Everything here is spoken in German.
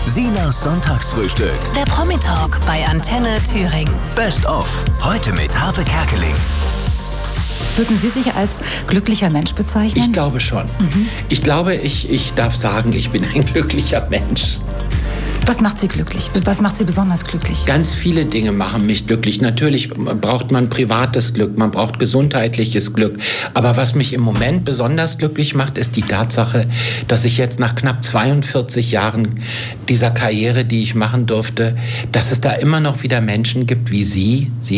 Sinas Sonntagsfrühstück. Der Promi-Talk bei Antenne Thüringen. Best of. Heute mit Harpe Kerkeling. Würden Sie sich als glücklicher Mensch bezeichnen? Ich glaube schon. Ich glaube, ich darf sagen, ich bin ein glücklicher Mensch. Was macht Sie glücklich? Was macht Sie besonders glücklich? Ganz viele Dinge machen mich glücklich. Natürlich braucht man privates Glück, man braucht gesundheitliches Glück. Aber was mich im Moment besonders glücklich macht, ist die Tatsache, dass ich jetzt nach knapp 42 Jahren dieser Karriere, die ich machen durfte, dass es da immer noch wieder Menschen gibt wie Sie.